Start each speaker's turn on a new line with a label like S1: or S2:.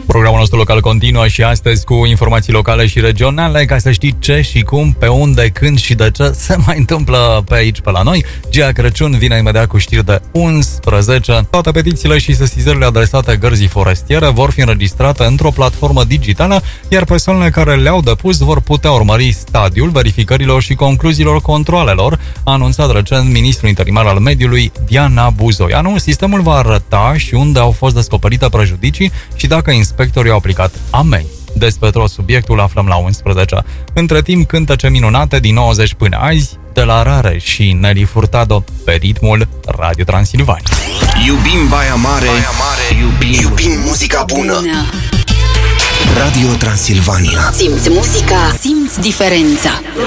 S1: Programul nostru local continuă și astăzi cu informații locale și regionale, ca să știi ce și cum, pe unde, când și de ce se mai întâmplă pe aici, pe la noi. Gia Crăciun vine imediat cu știri de 11. Toate petițiile și sesizările adresate Gărzii Forestiere vor fi înregistrate într-o platformă digitală, iar persoanele care le-au depus vor putea urmări stadiul verificărilor și concluziilor controalelor, a anunțat recent ministrul interimar al mediului, Diana Buzoianu. Sistemul va arăta și unde au fost descoperite prejudicii și dacă inspectorii au aplicat amenzi. Despre tot subiectul aflăm la 11. Între timp, cântece minunate din 90 până azi, de la Rare și Nelly Furtado, pe ritmul Radio Transilvania.
S2: Iubim Baia Mare, iubim muzica bună. Radio Transilvania.
S3: Simți muzica, simți diferența.